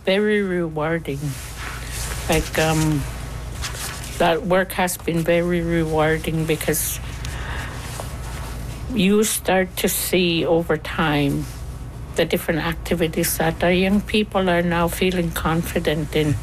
very rewarding. Like, that work has been very rewarding because you start to see over time the different activities that our young people are now feeling confident in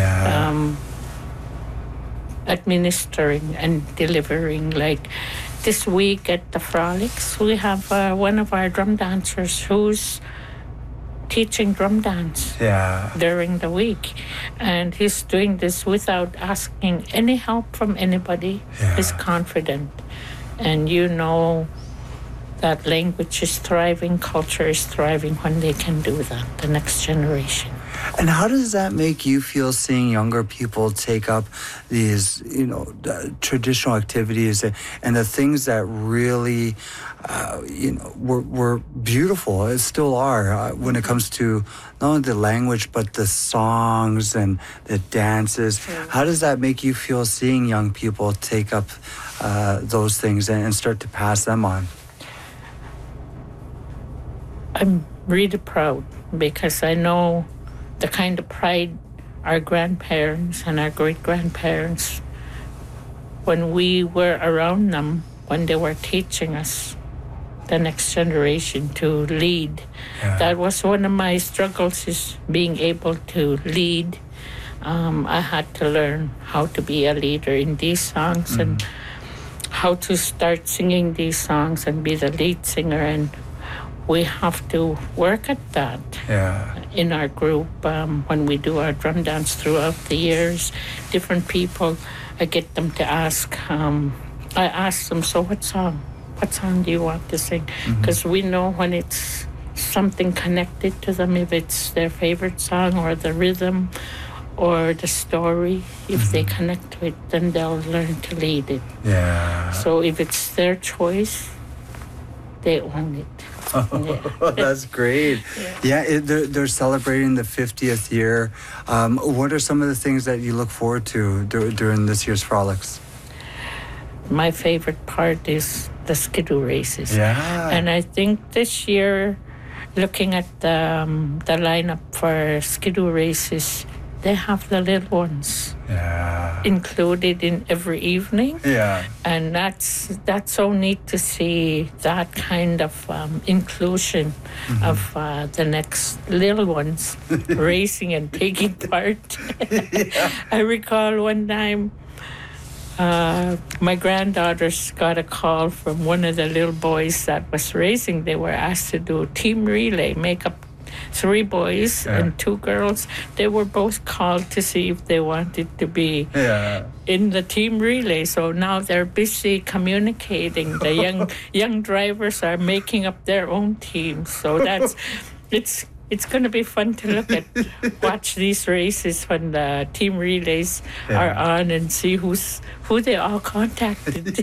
administering and delivering. Like this week at the Frolics, we have one of our drum dancers who's teaching drum dance during the week. And he's doing this without asking any help from anybody. He's confident. And you know that language is thriving, culture is thriving when they can do that, the next generation. And how does that make you feel seeing younger people take up these, traditional activities and the things that really, were beautiful, it still are, when it comes to not only the language, but the songs and the dances. Sure. How does that make you feel seeing young people take up those things and start to pass them on? I'm really proud because I know the kind of pride our grandparents and our great-grandparents, when we were around them, when they were teaching us, the next generation, to lead. That was one of my struggles, is being able to lead. I had to learn how to be a leader in these songs and how to start singing these songs and be the lead singer, and we have to work at that in our group. When we do our drum dance throughout the years, different people, I get them to ask, I ask them, so what song do you want to sing? Because we know when it's something connected to them, if it's their favorite song or the rhythm or the story, if they connect to it, then they'll learn to lead it. So if it's their choice, they own it. That's great. They're celebrating the 50th year. What are some of the things that you look forward to during this year's Frolics? My favorite part is the skidoo races. And I think this year, looking at the lineup for skidoo races, they have the little ones included in every evening. And that's so neat to see that kind of inclusion of the next little ones racing and taking part. I recall one time my granddaughters got a call from one of the little boys that was racing. They were asked to do team relay, make up 3 boys and 2 girls. They were both called to see if they wanted to be in the team relay. So now they're busy communicating. The young drivers are making up their own teams. So that's it's going to be fun to watch these races when the team relays are on and see who they all contacted.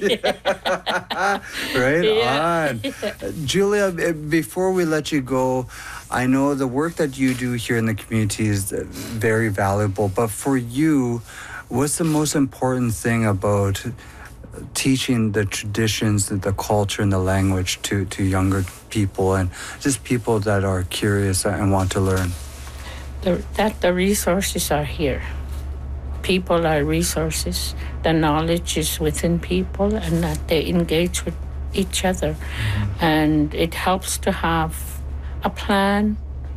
On. Julia, before we let you go, I know the work that you do here in the community is very valuable, but for you, what's the most important thing about teaching the traditions, the culture, and the language to younger people and just people that are curious and want to learn? That the resources are here. People are resources. The knowledge is within people, and that they engage with each other. And it helps to have a plan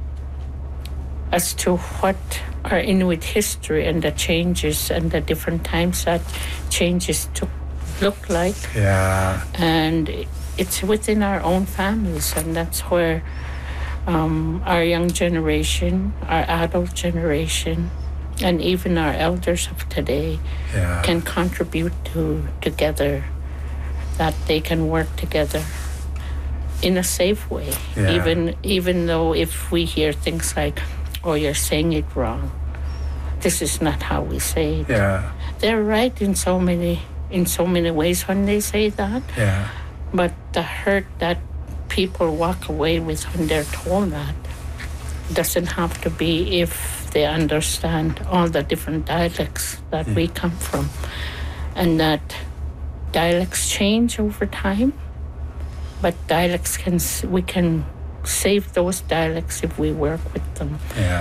as to what our Inuit history and the changes and the different times that changes took look like. And it's within our own families, and that's where our young generation, our adult generation, and even our elders of today can contribute to together, that they can work together in a safe way. Even though if we hear things like, oh, you're saying it wrong, this is not how we say it. They're right in so many ways when they say that. But the hurt that people walk away with when they're told that doesn't have to be if they understand all the different dialects that we come from, and that dialects change over time, but we can save those dialects if we work with them.